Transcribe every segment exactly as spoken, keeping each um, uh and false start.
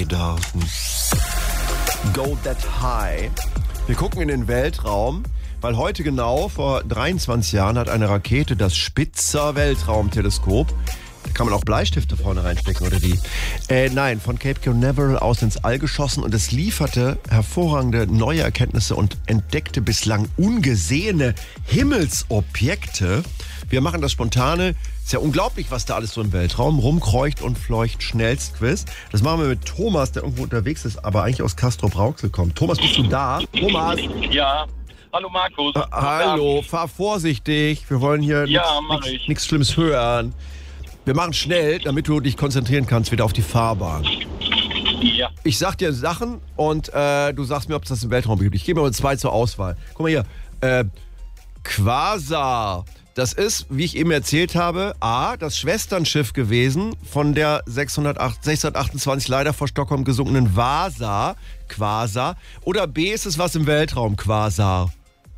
Hi dürfen. Go that high. Wir gucken in den Weltraum, weil heute genau vor dreiundzwanzig Jahren hat eine Rakete das Spitzer Weltraumteleskop, da kann man auch Bleistifte vorne reinstecken oder wie? Äh, nein, von Cape Canaveral aus ins All geschossen und es lieferte hervorragende neue Erkenntnisse und entdeckte bislang ungesehene Himmelsobjekte. Wir machen das Spontane. Ist ja unglaublich, was da alles so im Weltraum rumkreucht und fleucht. Schnellstquiz. Das machen wir mit Thomas, der irgendwo unterwegs ist, aber eigentlich aus Castrop-Rauxel kommt. Thomas, bist du da? Thomas? Ja. Hallo Markus. Äh, hallo, fahr vorsichtig. Wir wollen hier ja, nichts Schlimmes hören. Wir machen schnell, damit du dich konzentrieren kannst wieder auf die Fahrbahn. Ja. Ich sag dir Sachen und äh, du sagst mir, ob es das im Weltraum gibt. Ich gebe mir mal zwei zur Auswahl. Guck mal hier. Äh, Quasar. Das ist, wie ich eben erzählt habe, A, das Schwesternschiff gewesen von der sechshundertachtundzwanzig leider vor Stockholm gesunkenen Vasa, Quasar. Oder B, ist es was im Weltraum, Quasar?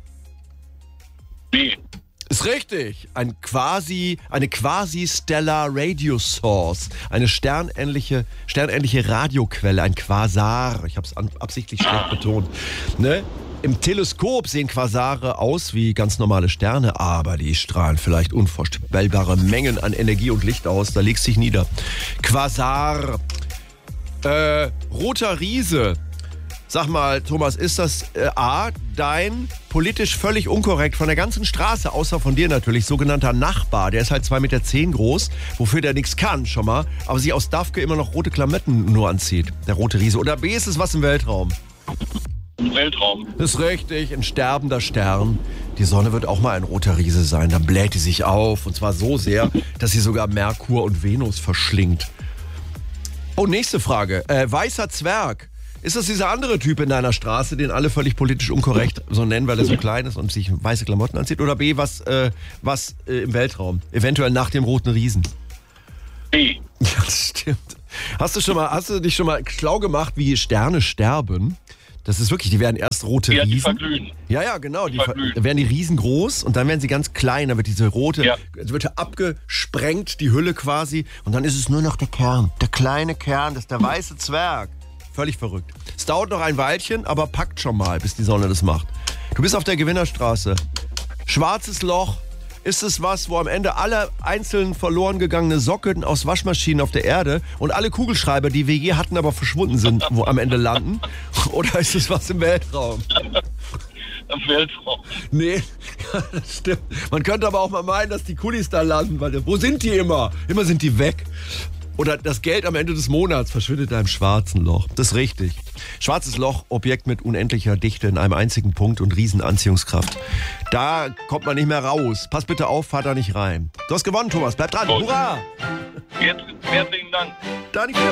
B. Ist richtig. Ein quasi, eine quasi-stellar Radio Source. Eine sternähnliche, sternähnliche Radioquelle, ein Quasar. Ich habe es absichtlich schlecht betont. Ne? Im Teleskop sehen Quasare aus wie ganz normale Sterne, aber die strahlen vielleicht unvorstellbare Mengen an Energie und Licht aus. Da legst du dich nieder. Quasar. Äh, roter Riese. Sag mal, Thomas, ist das äh, A, dein politisch völlig unkorrekt von der ganzen Straße, außer von dir natürlich, sogenannter Nachbar? Der ist halt zwei Meter zehn groß, wofür der nichts kann schon mal, aber sich aus Dafke immer noch rote Klamotten nur anzieht, der rote Riese. Oder B, ist es was im Weltraum? Im Weltraum. Das ist richtig, ein sterbender Stern. Die Sonne wird auch mal ein roter Riese sein, dann bläht die sich auf, und zwar so sehr, dass sie sogar Merkur und Venus verschlingt. Oh, nächste Frage. Äh, weißer Zwerg. Ist das dieser andere Typ in deiner Straße, den alle völlig politisch unkorrekt so nennen, weil er so klein ist und sich weiße Klamotten anzieht? Oder B, was, äh, was äh, im Weltraum? Eventuell nach dem roten Riesen? B. Ja, das stimmt. Hast du, schon mal, hast du dich schon mal schlau gemacht, wie Sterne sterben? Das ist wirklich, die werden erst rote ja, Riesen. Die verglühen. Ja, ja, genau. Die, die ver- dann werden die riesengroß und dann werden sie ganz klein. Dann wird diese rote, ja. wird abgesprengt, die Hülle quasi. Und dann ist es nur noch der Kern. Der kleine Kern, das ist der weiße Zwerg. Völlig verrückt. Es dauert noch ein Weilchen, aber packt schon mal, bis die Sonne das macht. Du bist auf der Gewinnerstraße. Schwarzes Loch. Ist es was, wo am Ende alle einzeln verloren gegangene Socken aus Waschmaschinen auf der Erde und alle Kugelschreiber, die wir je hatten, aber verschwunden sind, wo am Ende landen? Oder ist es was im Weltraum? Im Weltraum. Nee, das stimmt. Man könnte aber auch mal meinen, dass die Kulis da landen, weil wo sind die immer? Immer sind die weg. Oder das Geld am Ende des Monats verschwindet da im schwarzen Loch. Das ist richtig. Schwarzes Loch, Objekt mit unendlicher Dichte in einem einzigen Punkt und Riesenanziehungskraft. Da kommt man nicht mehr raus. Pass bitte auf, fahr da nicht rein. Du hast gewonnen, Thomas. Bleib dran. Hurra! Jetzt herzlichen Dank. Danke.